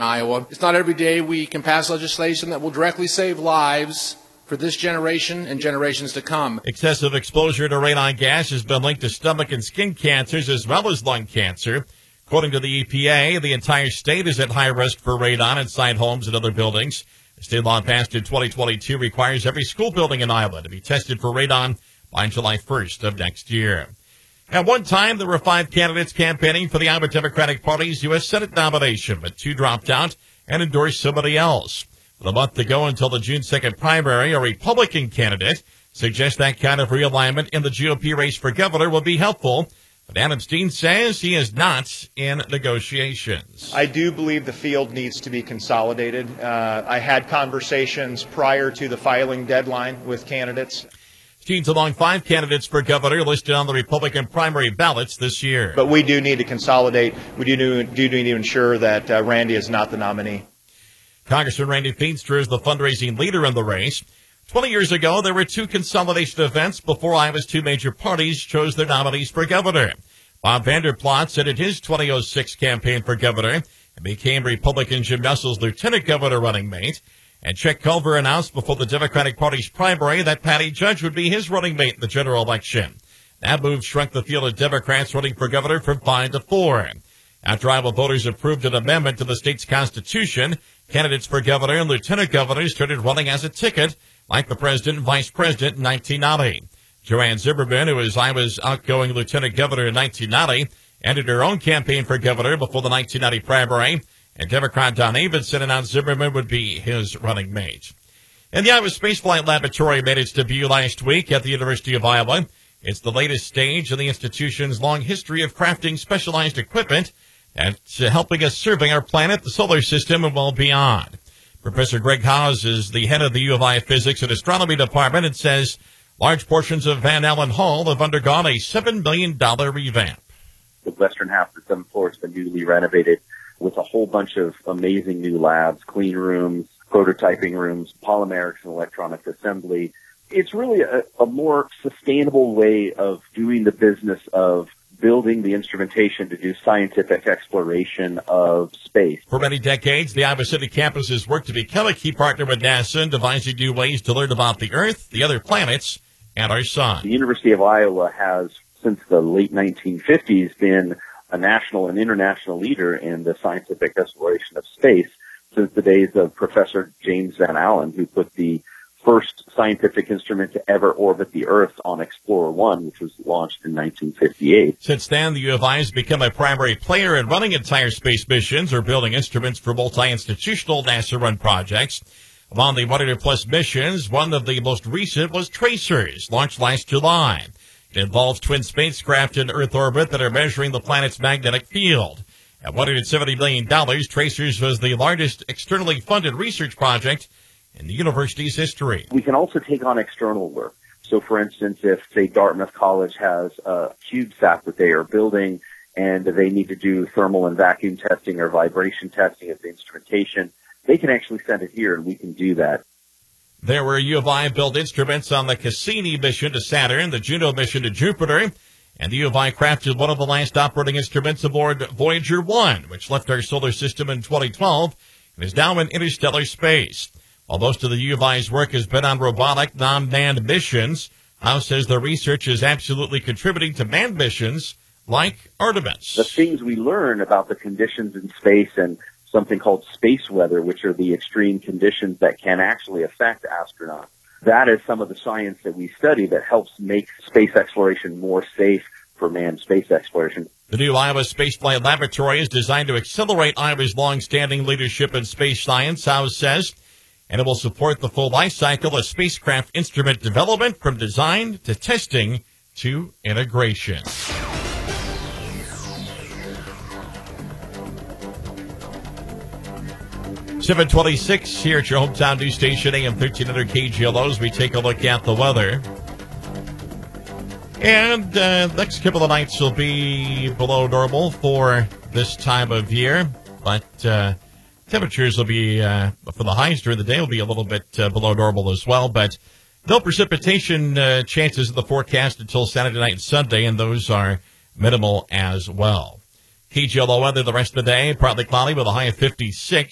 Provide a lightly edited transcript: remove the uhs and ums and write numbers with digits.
Iowa. It's not every day we can pass legislation that will directly save lives for this generation and generations to come. Excessive exposure to radon gas has been linked to stomach and skin cancers as well as lung cancer. According to the EPA, the entire state is at high risk for radon inside homes and other buildings. The state law passed in 2022 requires every school building in Iowa to be tested for radon by July 1st of next year. At one time, there were 5 candidates campaigning for the Iowa Democratic Party's U.S. Senate nomination, but 2 dropped out and endorsed somebody else. With a month to go until the June 2nd primary, a Republican candidate suggests that kind of realignment in the GOP race for governor will be helpful. But Adam Steen says he is not in negotiations. I do believe the field needs to be consolidated. I had conversations prior to the filing deadline with candidates. Steen's among 5 candidates for governor listed on the Republican primary ballots this year. But we do need to consolidate. We do need to ensure that Randy is not the nominee. Congressman Randy Feenstra is the fundraising leader in the race. 20 years ago, there were 2 consolidation events before Iowa's 2 major parties chose their nominees for governor. Bob Vander Plas said in his 2006 campaign for governor and became Republican Jim Nussel's lieutenant governor running mate. And Chet Culver announced before the Democratic Party's primary that Patty Judge would be his running mate in the general election. That move shrunk the field of Democrats running for governor from 5 to 4. After Iowa voters approved an amendment to the state's constitution, candidates for governor and lieutenant governor started running as a ticket, like the president and vice president in 1990. Joanne Zimmerman, who was Iowa's outgoing lieutenant governor in 1990, ended her own campaign for governor before the 1990 primary, and Democrat Don Avinson announced Zimmerman would be his running mate. And the Iowa Spaceflight Laboratory made its debut last week at the University of Iowa. It's the latest stage in the institution's long history of crafting specialized equipment that's helping us survey our planet, the solar system, and well beyond. Professor Greg Howes is the head of the U of I Physics and Astronomy Department and says large portions of Van Allen Hall have undergone a $7 million revamp. The western half of the 7th floor has been newly renovated with a whole bunch of amazing new labs, clean rooms, prototyping rooms, polymerics and electronics assembly. It's really a more sustainable way of doing the business of building the instrumentation to do scientific exploration of space. For many decades, the Iowa City campus has worked to become a key partner with NASA in devising new ways to learn about the Earth, the other planets, and our sun. The University of Iowa has, since the late 1950s, been a national and international leader in the scientific exploration of space since the days of Professor James Van Allen, who put the first scientific instrument to ever orbit the Earth on Explorer 1, which was launched in 1958. Since then, the U of I has become a primary player in running entire space missions or building instruments for multi-institutional NASA-run projects. Among the 100-plus missions, one of the most recent was TRACERS, launched last July. It involves twin spacecraft in Earth orbit that are measuring the planet's magnetic field. At $170 million, TRACERS was the largest externally funded research project in the university's history. We can also take on external work. So, for instance, if, say, Dartmouth College has a CubeSat that they are building and they need to do thermal and vacuum testing or vibration testing of the instrumentation, they can actually send it here and we can do that. There were U of I built instruments on the Cassini mission to Saturn, the Juno mission to Jupiter, and the U of I crafted one of the last operating instruments aboard Voyager 1, which left our solar system in 2012 and is now in interstellar space. While most of the U of I's work has been on robotic, non-manned missions, House says the research is absolutely contributing to manned missions like Artemis. The things we learn about the conditions in space and something called space weather, which are the extreme conditions that can actually affect astronauts. That is some of the science that we study that helps make space exploration more safe for manned space exploration. The new Iowa Spaceflight Laboratory is designed to accelerate Iowa's long-standing leadership in space science, House says, and it will support the full life cycle of spacecraft instrument development from design to testing to integration. 7:26 here at your hometown news station, AM 1300 KGLO, as we take a look at the weather. And next couple of nights will be below normal for this time of year, but temperatures will be, for the highs during the day, will be a little bit below normal as well, but no precipitation chances in the forecast until Saturday night and Sunday, and those are minimal as well. KGLO weather the rest of the day, partly cloudy with a high of 56.